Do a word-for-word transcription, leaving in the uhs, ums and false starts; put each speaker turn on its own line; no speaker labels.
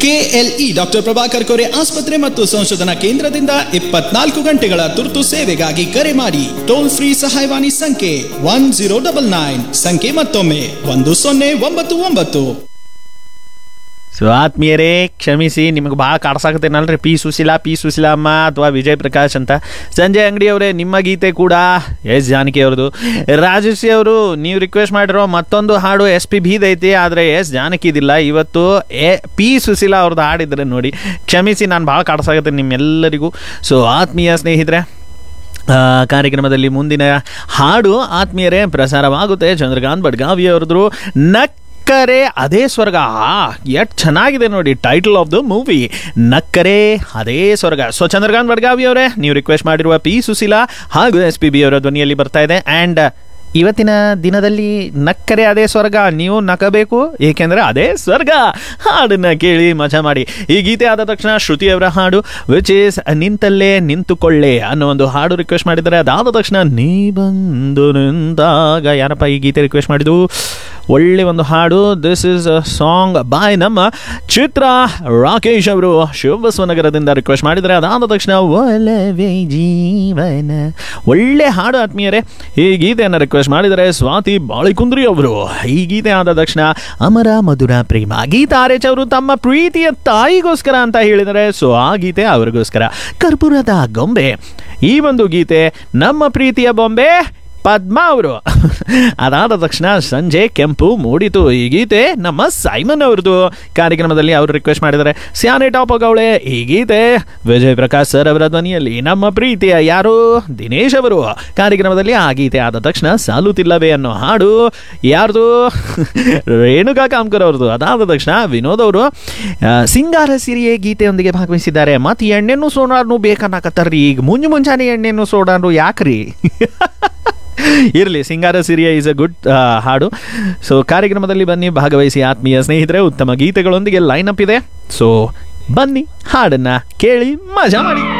KLE doctor Prabhakar Kore ಆಸ್ಪತ್ರೆ ಮತ್ತು ಸಂಶೋಧನಾ ಕೇಂದ್ರದಿಂದ ಇಪ್ಪತ್ನಾಲ್ಕು ಗಂಟೆಗಳ ತುರ್ತು ಸೇವೆಗಾಗಿ ಕರೆ ಮಾಡಿ. ಟೋಲ್ ಫ್ರೀ ಸಹಾಯವಾಣಿ ಸಂಖ್ಯೆ ಒನ್ ಜೀರೋ ಡಬಲ್ ನೈನ್. ಸಂಖ್ಯೆ ಮತ್ತೊಮ್ಮೆ ಒಂದು ಸೊನ್ನೆ ಒಂಬತ್ತು ಒಂಬತ್ತು.
ಸೊ ಆತ್ಮೀಯರೇ, ಕ್ಷಮಿಸಿ, ನಿಮಗೆ ಭಾಳ ಕಾಡ್ಸಾಕತ್ತೇನಲ್ರಿ ಪಿ ಸುಶೀಲಾ ಪಿ ಸುಶೀಲಮ್ಮ ಅಥವಾ ವಿಜಯ್ ಪ್ರಕಾಶ್ ಅಂತ. ಸಂಜಯ್ ಅಂಗಡಿ ಅವರೇ, ನಿಮ್ಮ ಗೀತೆ ಕೂಡ ಎಸ್ ಜಾನಕಿ ಅವ್ರದ್ದು. ರಾಜಶ್ರೀ ಅವರು, ನೀವು ರಿಕ್ವೆಸ್ಟ್ ಮಾಡಿರೋ ಮತ್ತೊಂದು ಹಾಡು ಎಸ್ ಪಿ ಬಿದೈತಿ, ಆದರೆ ಎಸ್ ಜಾನಕಿದಿಲ್ಲ. ಇವತ್ತು ಎ ಪಿ ಸುಶೀಲಾ ಅವ್ರದ್ದು ಹಾಡಿದ್ರೆ ನೋಡಿ, ಕ್ಷಮಿಸಿ, ನಾನು ಭಾಳ ಕಾಡ್ಸಾಕತ್ತೇನೆ ನಿಮ್ಮೆಲ್ಲರಿಗೂ. ಸೊ ಆತ್ಮೀಯ ಸ್ನೇಹಿತರೆ, ಕಾರ್ಯಕ್ರಮದಲ್ಲಿ ಮುಂದಿನ ಹಾಡು ಆತ್ಮೀಯರೇ ಪ್ರಸಾರವಾಗುತ್ತೆ. ಚಂದ್ರಕಾಂತ್ ಬಡ್ಗಾವಿ ಅವ್ರದ್ರು ನಕ್ ನಕ್ಕರೆ ಅದೇ ಸ್ವರ್ಗ. ಎಷ್ಟು ಚೆನ್ನಾಗಿದೆ ನೋಡಿ ಟೈಟಲ್ ಆಫ್ ದ ಮೂವಿ, ನಕ್ಕರೆ ಅದೇ ಸ್ವರ್ಗ. ಸೊ ಚಂದ್ರಕಾಂತ್ ಬಡ್ಗಾವಿ ಅವರೇ, ನೀವು ರಿಕ್ವೆಸ್ಟ್ ಮಾಡಿರುವ ಪಿ ಸುಶೀಲಾ ಹಾಗೂ ಎಸ್ ಪಿ ಬಿ ಅವರ ಧ್ವನಿಯಲ್ಲಿ ಬರ್ತಾ ಇದೆ. ಆ್ಯಂಡ್ ಇವತ್ತಿನ ದಿನದಲ್ಲಿ ನಕ್ಕರೆ ಅದೇ ಸ್ವರ್ಗ, ನೀವು ನಕ್ಕಬೇಕು, ಏಕೆಂದರೆ ಅದೇ ಸ್ವರ್ಗ. ಹಾಡನ್ನು ಕೇಳಿ ಮಜಾ ಮಾಡಿ. ಈ ಗೀತೆ ಆದ ತಕ್ಷಣ ಶ್ರುತಿ ಅವರ ಹಾಡು ವಿಚ್ ಈಸ್ ನಿಂತಲ್ಲೇ ನಿಂತುಕೊಳ್ಳೆ ಅನ್ನೋ ಒಂದು ಹಾಡು ರಿಕ್ವೆಸ್ಟ್ ಮಾಡಿದ್ದಾರೆ. ಅದಾದ ತಕ್ಷಣ ನೀ ಬಂದು ನಿಂತಾಗ, ಯಾರಪ್ಪ ಈ ಗೀತೆ ರಿಕ್ವೆಸ್ಟ್ ಮಾಡಿದ್ದು? ಒಳ್ಳೆ ಒಂದು ಹಾಡು. ದಿಸ್ ಇಸ್ ಅ ಸಾಂಗ್ ಬಾಯ್ ನಮ್ಮ ಚಿತ್ರ ರಾಕೇಶ್ ಅವರು ಶಿವಬಸವನಗರದಿಂದ ರಿಕ್ವೆಸ್ಟ್ ಮಾಡಿದರೆ. ಅದಾದ ತಕ್ಷಣ ಒಲವೇ ಜೀವನ, ಒಳ್ಳೆ ಹಾಡು ಆತ್ಮೀಯರೇ. ಈ ಗೀತೆಯನ್ನು ರಿಕ್ವೆಸ್ಟ್ ಮಾಡಿದರೆ ಸ್ವಾತಿ ಬಾಳಿಕುಂದ್ರಿ ಅವರು. ಈ ಗೀತೆ ಆದ ತಕ್ಷಣ ಅಮರ ಮಧುರ ಪ್ರೇಮ, ಗೀತಾ ಆರೇಚ್ ಅವರು ತಮ್ಮ ಪ್ರೀತಿಯ ತಾಯಿಗೋಸ್ಕರ ಅಂತ ಹೇಳಿದರೆ. ಸೊ ಆ ಗೀತೆ ಅವರಿಗೋಸ್ಕರ. ಕರ್ಪೂರದ ಗೊಂಬೆ, ಈ ಒಂದು ಗೀತೆ ನಮ್ಮ ಪ್ರೀತಿಯ ಬೊಂಬೆ ಪದ್ಮಾ ಅವರು. ಅದಾದ ತಕ್ಷಣ ಸಂಜೆ ಕೆಂಪು ಮೂಡಿತು, ಈ ಗೀತೆ ನಮ್ಮ ಸೈಮನ್ ಅವ್ರದ್ದು. ಕಾರ್ಯಕ್ರಮದಲ್ಲಿ ಅವರು ರಿಕ್ವೆಸ್ಟ್ ಮಾಡಿದ್ದಾರೆ ಸ್ಯಾನೆ ಟಾಪ್ ಗೌಳೆ. ಈ ಗೀತೆ ವಿಜಯ್ ಪ್ರಕಾಶ್ ಸರ್ ಅವರ ಧ್ವನಿಯಲ್ಲಿ ನಮ್ಮ ಪ್ರೀತಿಯ ಯಾರು ದಿನೇಶ್ ಅವರು. ಕಾರ್ಯಕ್ರಮದಲ್ಲಿ ಆ ಗೀತೆ ಆದ ತಕ್ಷಣ ಸಾಲುತ್ತಿಲ್ಲವೇ ಅನ್ನೋ ಹಾಡು ಯಾರ್ದು? ರೇಣುಕಾ ಕಾಮ್ಕರ್ ಅವ್ರದ್ದು. ಅದಾದ ತಕ್ಷಣ ವಿನೋದ್ ಅವರು ಸಿಂಗಾರ ಸಿರಿಯೇ ಗೀತೆಯೊಂದಿಗೆ ಭಾಗವಹಿಸಿದ್ದಾರೆ. ಮತ್ತು ಎಣ್ಣೆನೂ ಸೋಡಾನು ಬೇಕನ್ನಕತ್ತಾರ್ರಿ, ಈಗ ಮುಂಜು ಮುಂಜಾನೆ ಎಣ್ಣೆನೂ ಸೋಡಾನು ಯಾಕ್ರಿ? ಇರಲಿ, ಸಿಂಗಾರ ಸಿರಿಯ ಈಸ್ ಅ ಗುಡ್ ಹಾಡು. ಸೊ ಕಾರ್ಯಕ್ರಮದಲ್ಲಿ ಬನ್ನಿ, ಭಾಗವಹಿಸಿ ಆತ್ಮೀಯ ಸ್ನೇಹಿತರೆ. ಉತ್ತಮ ಗೀತೆಗಳೊಂದಿಗೆ ಲೈನ್ ಅಪ್ ಇದೆ. ಸೊ ಬನ್ನಿ, ಹಾಡನ್ನ ಕೇಳಿ ಮಜಾ ಮಾಡಿ.